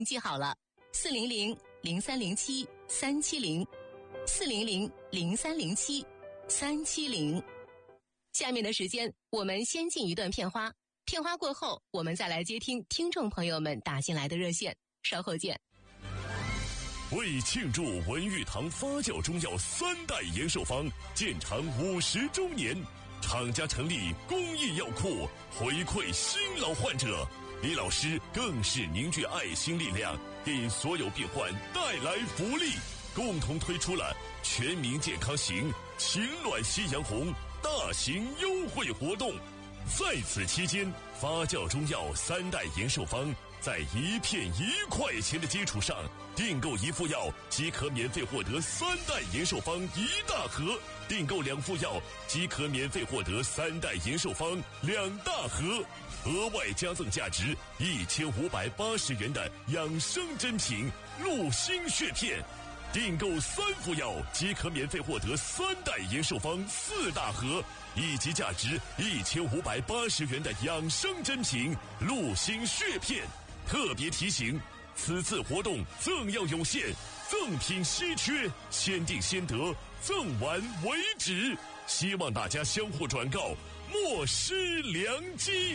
你记好了，400-0307-370，400-0307-370。下面的时间我们先进一段片花，片花过后我们再来接听听众朋友们打进来的热线，稍后见。 为庆祝文玉堂发酵中药3代延寿方建厂50周年，厂家成立公益药库，回馈新老患者。李老师更是凝聚爱心力量，给所有病患带来福利，共同推出了全民健康行、情暖夕阳红大型优惠活动。在此期间，发酵中药3代延寿方在1片1块钱的基础上，订购1副药即可免费获得3代延寿方1大盒，订购2副药即可免费获得3代延寿方2大盒，额外加赠价值1580元的养生珍品鹿心血片，订购3副药即可免费获得3代延寿方4大盒，以及价值1580元的养生珍品鹿心血片。特别提醒，此次活动赠药有限，赠品稀缺，先订先得，赠完为止，希望大家相互转告，莫失良机。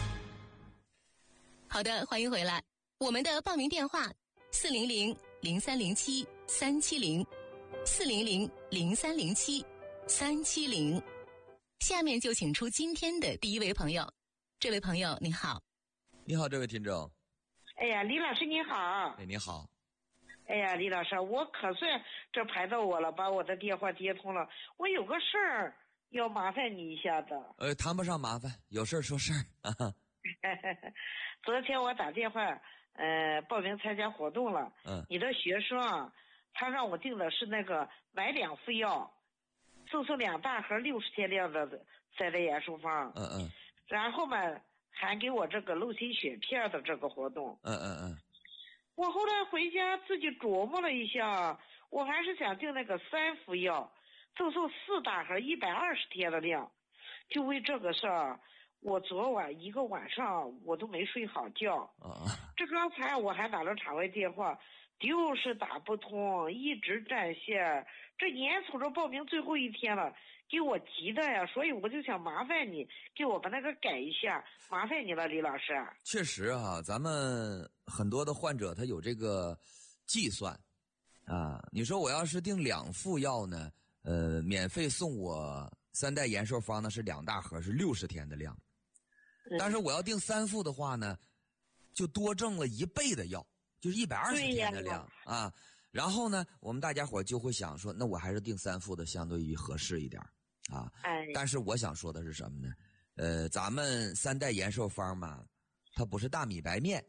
好的，欢迎回来。我们的报名电话400-0307-370，400-0307-370。下面就请出今天的第一位朋友。这位朋友你好。 你好，这位听众。 哎呀，李老师你好。 哎，你好。 哎呀，李老师，我可算这排到我了，把我的电话接通了。我有个事儿要麻烦你一下的。 谈不上麻烦，有事儿说事儿啊。 昨天我打电话报名参加活动了。你的学生啊，他让我订的是那个买2副药赠送2大盒60天量的3代延寿方。然后嘛还给我这个鹿心血片的这个活动。我后来回家自己琢磨了一下，我还是想订那个3副药赠送4大盒120天的量。就为这个事儿，我昨晚一个晚上我都没睡好觉。这刚才我还打了场外电话，就是打不通，一直占线。这眼瞅着报名最后一天了，给我急的呀，所以我就想麻烦你给我把那个改一下，麻烦你了，李老师。 确实啊，咱们很多的患者他有这个计算啊。你说我要是订2副药呢，免费送我3代延寿方呢是2大盒，是60天的量。但是我要订3副的话呢，就多挣了1倍的药，就是120天的量啊。然后呢，我们大家伙就会想说，那我还是订3副的相对于合适一点啊。但是我想说的是什么呢？咱们3代延寿方嘛，它不是大米白面。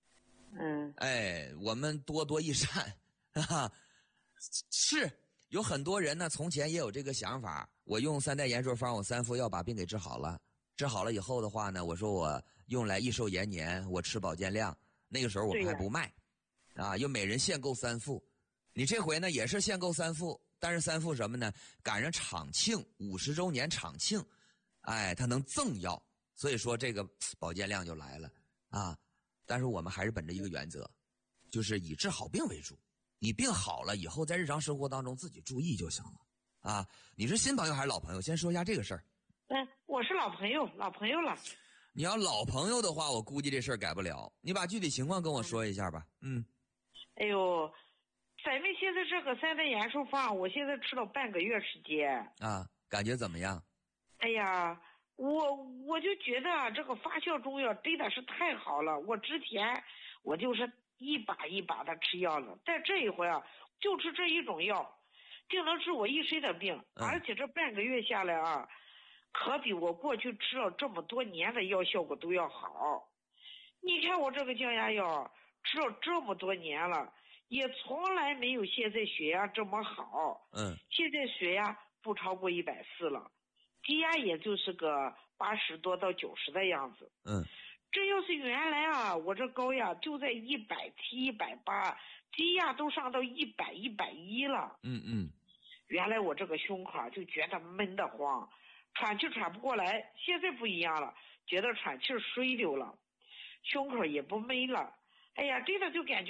我们多益善啊。是有很多人呢，从前也有这个想法，我用3代延寿方，我3副药把病给治好了。治好了以后的话呢，我说我用来益寿延年，我吃保健量。那个时候我们还不卖啊，又每人限购3副。你这回呢也是限购3副，但是3副什么呢？赶上厂庆50周年厂庆，它能赠药，所以说这个保健量就来了啊。但是我们还是本着一个原则，就是以治好病为主。你病好了以后，在日常生活当中自己注意就行了啊。你是新朋友还是老朋友？先说一下这个事儿。 我是老朋友了。 你要老朋友的话，我估计这事儿改不了。你把具体情况跟我说一下吧。 哎呦，咱们现在这个3代延寿方，我现在吃了半个月时间啊，感觉怎么样？ 哎呀，我就觉得这个发酵中药真的是太好了。我之前我就是一把一把的吃药了，但这一回啊，就吃这一种药，就能治我一身的病。而且这半个月下来啊，可比我过去吃了这么多年的药效果都要好。你看我这个降压药吃了这么多年了，也从来没有现在血压这么好。现在血压不超过140了，低压也就是个80多到90的样子。这要是原来啊，我这高压就在170、180，低压都上到100、110了。原来我这个胸口就觉得闷得慌，喘气喘不过来。现在不一样了，觉得喘气水溜了，胸口也不闷了。哎呀，真的就感觉